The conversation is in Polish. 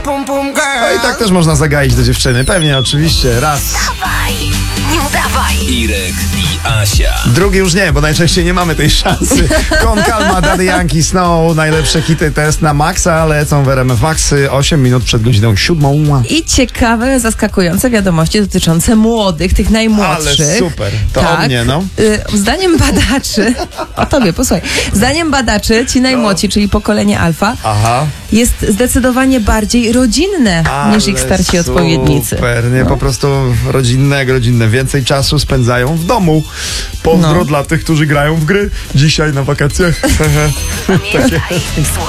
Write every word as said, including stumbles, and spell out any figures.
pum pum girl. No i tak też można zagaić do dziewczyny. Pewnie, oczywiście. Raz. Dawaj, nie udawaj. Irek i Asia. Drugi już nie, bo najczęściej nie mamy tej szansy. Kon Calma, Daddy Yankee, Snow. Najlepsze hity test na maksa lecą w R M F Max. osiem minut przed godziną siódmą. I ciekawe, zaskakujące wiadomości dotyczące młodych, tych najmłodszych. Ale super. To tak. o mnie, no. Y, Zdaniem badaczy, o tobie, posłuchaj. Zdaniem badaczy, ci najmłodsi, czyli pokolenie alfa, Aha. jest zdecydowanie bardziej rodzinne niż ich starsi super, odpowiednicy. Super, nie? No. Po prostu rodzinne jak rodzinne. Więcej czasu spędzają w domu. Pozdro No. dla tych, którzy grają w gry dzisiaj na wakacjach. Pamiętaj,